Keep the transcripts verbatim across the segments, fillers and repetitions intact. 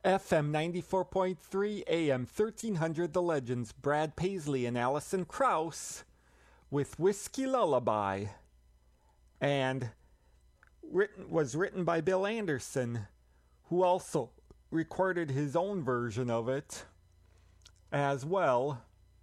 F M ninety-four point three, A M thirteen hundred, The Legends, Brad Paisley and Alison Krauss with Whiskey Lullaby. And written, was written by Bill Anderson, who also recorded his own version of it as well.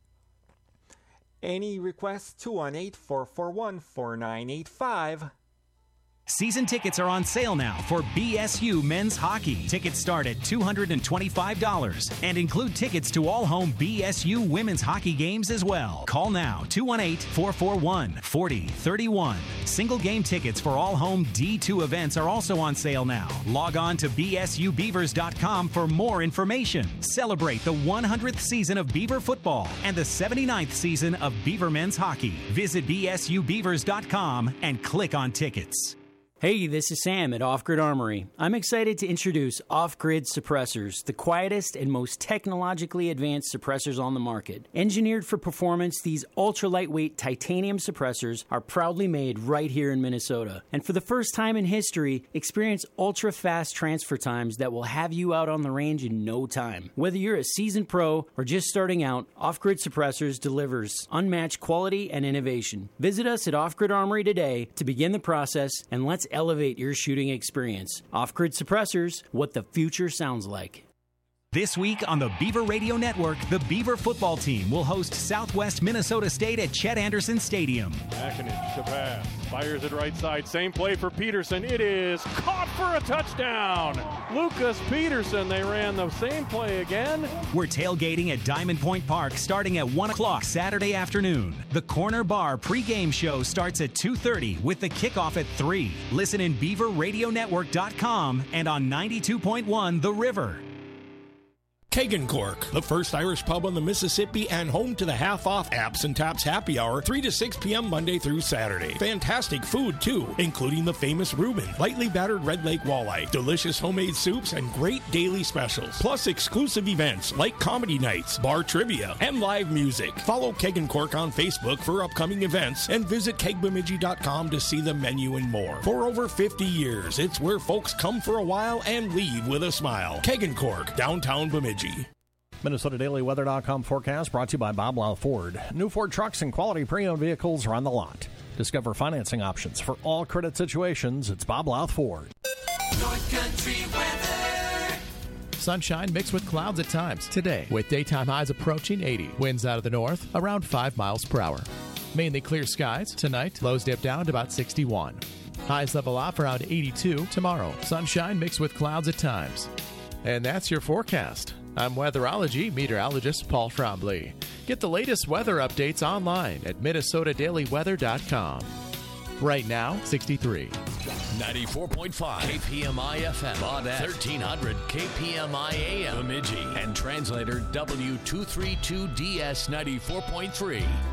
Any requests? two one eight, four four one, four nine eight five. Season tickets are on sale now for B S U men's hockey. Tickets start at two hundred twenty-five dollars and include tickets to all home B S U women's hockey games as well. Call now, two one eight, four four one, four zero three one. Single game tickets for all home D two events are also on sale now. Log on to B S U Beavers dot com for more information. Celebrate the one hundredth season of Beaver football and the seventy-ninth season of Beaver men's hockey. Visit B S U Beavers dot com and click on tickets. Hey, this is Sam at Off Grid Armory. I'm excited to introduce Off Grid Suppressors, the quietest and most technologically advanced suppressors on the market. Engineered for performance, these ultra-lightweight titanium suppressors are proudly made right here in Minnesota. And for the first time in history, experience ultra-fast transfer times that will have you out on the range in no time. Whether you're a seasoned pro or just starting out, Off Grid Suppressors delivers unmatched quality and innovation. Visit us at Off Grid Armory today to begin the process, and let's elevate your shooting experience. Off-Grid Suppressors, what the future sounds like. This week on the Beaver Radio Network, the Beaver football team will host Southwest Minnesota State at Chet Anderson Stadium. Akinich to pass, fires it right side, same play for Peterson. It is caught for a touchdown. Lucas Peterson, they ran the same play again. We're tailgating at Diamond Point Park starting at one o'clock Saturday afternoon. The Corner Bar pregame show starts at two thirty with the kickoff at three. Listen in Beaver Radio Network dot com and on ninety-two point one The River. Kagan Cork, the first Irish pub on the Mississippi and home to the half-off Apps and Taps Happy Hour, three to six p.m. Monday through Saturday. Fantastic food, too, including the famous Reuben, lightly battered Red Lake walleye, delicious homemade soups, and great daily specials. Plus exclusive events like comedy nights, bar trivia, and live music. Follow Kagan Cork on Facebook for upcoming events and visit keg bemidji dot com to see the menu and more. For over fifty years, it's where folks come for a while and leave with a smile. Kagan Cork, downtown Bemidji. Minnesota Daily Weather dot com forecast brought to you by Bob Lau Ford. New Ford trucks and quality pre-owned vehicles are on the lot. Discover financing options for all credit situations. It's Bob Lau Ford. North Country weather. Sunshine mixed with clouds at times today, with daytime highs approaching eighty. Winds out of the north around five miles per hour. Mainly clear skies tonight. Lows dip down to about sixty-one. Highs level off around eighty-two tomorrow. Sunshine mixed with clouds at times. And that's your forecast. I'm weatherology meteorologist Paul Trombley. Get the latest weather updates online at Minnesota Daily Weather dot com. Right now, sixty-three. ninety-four point five K P M I F M, Baudette, thirteen hundred K P M I A M, Bemidji, and translator W two thirty-two D S ninety-four point three.